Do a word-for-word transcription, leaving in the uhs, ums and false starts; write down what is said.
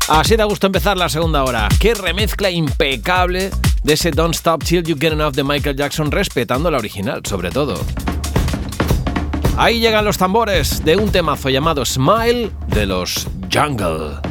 Así da gusto empezar la segunda hora. Qué remezcla impecable de ese Don't Stop Till You Get Enough de Michael Jackson, respetando la original, sobre todo. Ahí llegan los tambores de un temazo llamado Smile de los Jungle.